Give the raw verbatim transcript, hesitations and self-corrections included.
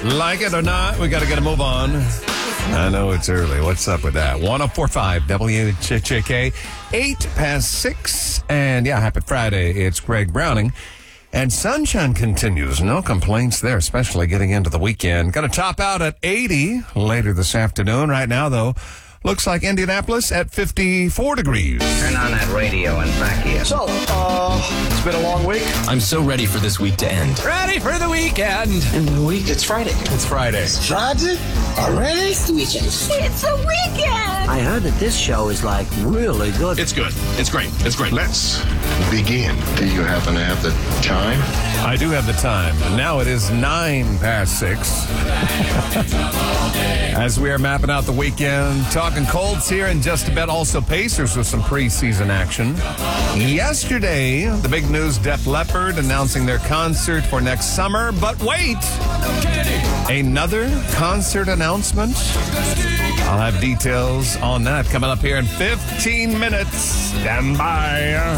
Like it or not, we got to get a move on. I know it's early. What's up with that? one oh four point five W H J K, eight past six. And yeah, happy Friday. It's Greg Browning. And sunshine continues. No complaints there, especially getting into the weekend. Going to top out at eighty later this afternoon. Right now, though, looks like Indianapolis at fifty-four degrees. Turn on that radio and back here. So, uh, it's been a long week. I'm so ready for this week to end. Ready for the weekend. In the week, it's Friday. It's Friday. Friday? Already? It's the weekend. It's a weekend. I heard that this show is like really good. It's good. It's great. It's great. Let's begin. Do you happen to have the time? I do have the time. Now it is nine past six. As we are mapping out the weekend, talking Colts here in just a bit. Also Pacers with some preseason action. Yesterday, the big news, Def Leppard announcing their concert for next summer. But wait, another concert announcement. I'll have details on that coming up here in fifteen minutes. Stand by.